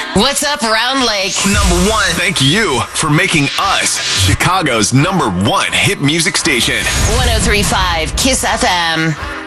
What's up, Round Lake? Number one, thank you for making us Chicago's #1 hit music station. 103.5 Kiss FM.